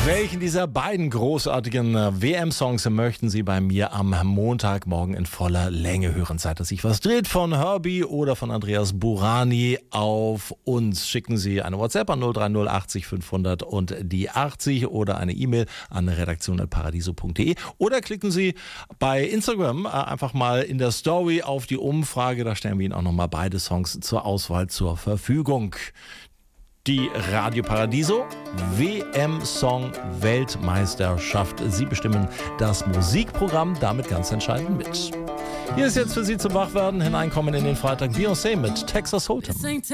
Welchen dieser beiden großartigen WM-Songs möchten Sie bei mir am Montagmorgen in voller Länge hören? Zeit, dass sich was dreht von Herbie oder von Andreas Burani auf uns. Schicken Sie eine WhatsApp an 030 80 500 und die 80 oder eine E-Mail an redaktion@paradiso.de oder klicken Sie bei Instagram einfach mal in der Story auf die Umfrage. Da stellen wir Ihnen auch nochmal beide Songs zur Auswahl zur Verfügung. Die Radio Paradiso WM-Song Weltmeisterschaft. Sie bestimmen das Musikprogramm, damit ganz entscheidend mit. Hier ist jetzt für Sie zum Wachwerden hineinkommen in den Freitag Beyoncé mit Texas Hold'em.